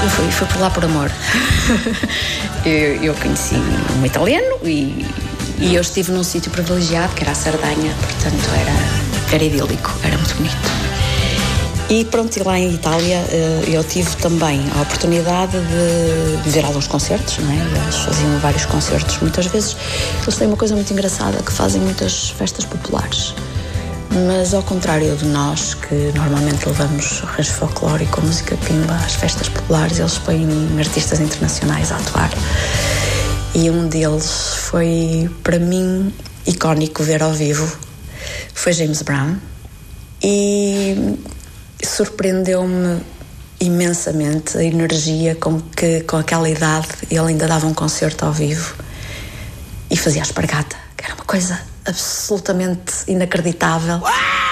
Fui por lá por amor. eu conheci um italiano e eu estive num sítio privilegiado, que era a Sardanha, portanto era idílico, era muito bonito. E pronto, e lá em Itália eu tive também a oportunidade de ver alguns concertos, não é? Eles faziam vários concertos, muitas vezes eles têm uma coisa muito engraçada, que fazem muitas festas populares. Mas ao contrário de nós, que normalmente levamos rancho folclórico, música pimba, às festas populares, eles põem artistas internacionais a atuar. E um deles foi, para mim, icónico ver ao vivo. Foi James Brown. E surpreendeu-me imensamente a energia com que, com aquela idade, ele ainda dava um concerto ao vivo e fazia a espargata, que era uma coisa absolutamente inacreditável.